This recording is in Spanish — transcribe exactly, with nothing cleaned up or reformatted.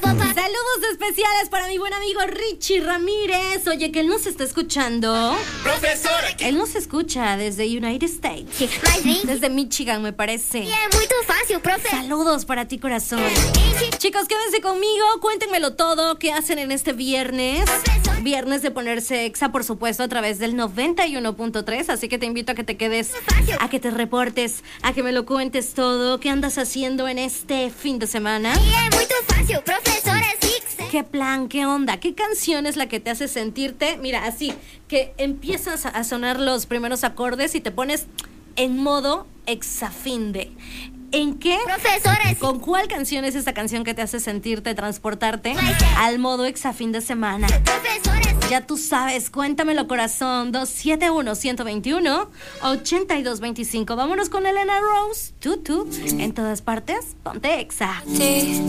Saludos especiales para mi buen amigo Richie Ramírez. Oye, que él nos está escuchando. Profesora. Él nos escucha desde United States. Desde Michigan, me parece. Muy fácil, profe. Saludos para ti, corazón. Chicos, quédense conmigo. Cuéntenmelo todo. ¿Qué hacen en este viernes? Viernes de ponerse exa, por supuesto, a través del noventa y uno punto tres. Así que te invito a que te quedes, a que te reportes, a que me lo cuentes todo. ¿Qué andas haciendo en este fin de semana? Muy fácil, profesora. ¿Qué plan? ¿Qué onda? ¿Qué canción es la que te hace sentirte? Mira, así, que empiezas a sonar los primeros acordes y te pones en modo exafinde. ¿En qué? Profesores. ¿Con cuál canción es esta canción que te hace sentirte, transportarte al modo exafín de semana? Profesores. Ya tú sabes, cuéntamelo, corazón. dos siete uno, uno dos uno, ocho dos dos cinco. Vámonos con Elena Rose. Tú, tú. En todas partes, ponte exa. Sí.